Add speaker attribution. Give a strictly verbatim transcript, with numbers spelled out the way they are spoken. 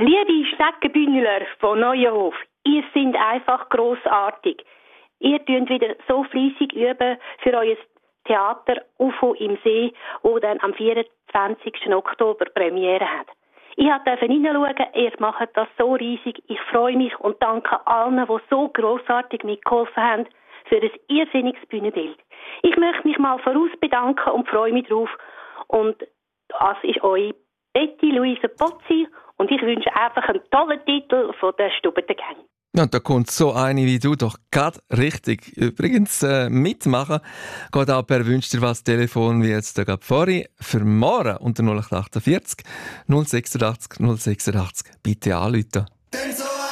Speaker 1: Liebe Steckenbündler von Neuenhof, ihr seid einfach grossartig. Ihr tünt wieder so fleissig üben für euer Theater U F O im See, wo dann am vierundzwanzigsten Oktober Premiere hat. Ich durfte hineinschauen, ihr macht das so riesig. Ich freue mich und danke allen, die so grossartig mitgeholfen haben für ein irrsinniges Bühnenbild. Ich möchte mich mal voraus bedanken und freue mich drauf. Und das ist eure Betty Luise Pozzi und ich wünsche einfach einen tollen Titel von der Stubete Gang.
Speaker 2: Ja, da kommt so eine wie du doch gerade richtig. Übrigens, äh, mitmachen geht auch per «Wünsch dir was» Telefon wie jetzt gerade vorhin. Für morgen unter null acht acht vier null sechs acht null sechs acht bitte anrufen.